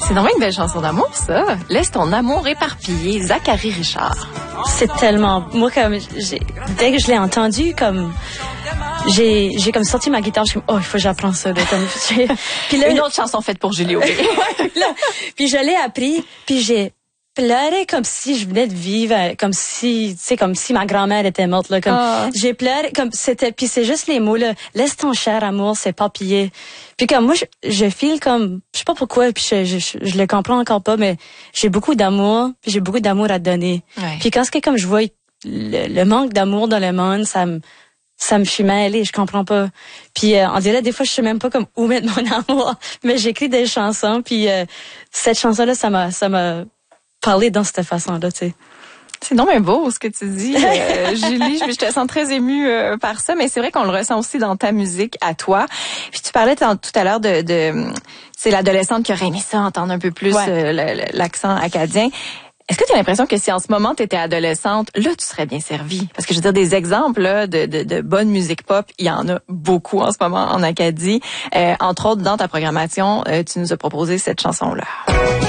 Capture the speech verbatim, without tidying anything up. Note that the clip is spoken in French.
C'est vraiment une belle chanson d'amour, ça. Laisse ton amour éparpillé, Zachary Richard. C'est tellement... Moi, comme... J'ai, dès que je l'ai entendu, comme... J'ai, j'ai comme sorti ma guitare, je suis comme, oh, il faut que j'apprenne ça, là. Comme, puis là, une autre chanson faite pour Julie Aubé. Puis je l'ai appris, puis j'ai pleuré comme si je venais de vivre, comme si, tu sais, comme si ma grand-mère était morte, là. Comme, oh. J'ai pleuré, comme c'était, puis c'est juste les mots, là. Laisse ton cher amour s'éparpiller. Puis comme moi, je, je file comme, je sais pas pourquoi, puis je, je, je, je le comprends encore pas, mais j'ai beaucoup d'amour, puis j'ai beaucoup d'amour à donner. Ouais. Puis quand c'est comme je vois le, le manque d'amour dans le monde, ça me, ça me fait mêler, je comprends pas. Puis euh, on dirait des fois je sais même pas comme où mettre mon amour, mais j'écris des chansons, puis euh, cette chanson-là, ça m'a, ça m'a parlé dans cette façon-là, tu sais. C'est non mais beau ce que tu dis, euh, Julie. Je, je te sens très émue euh, par ça, mais c'est vrai qu'on le ressent aussi dans ta musique à toi. Puis tu parlais tout à l'heure de, de c'est l'adolescente qui aurait aimé ça, entendre un peu plus ouais. euh, l'accent acadien. Est-ce que tu as l'impression que si en ce moment tu étais adolescente, là tu serais bien servie? Parce que je veux dire, des exemples là, de, de, de bonne musique pop, il y en a beaucoup en ce moment en Acadie. Euh, entre autres, dans ta programmation, euh, tu nous as proposé cette chanson-là.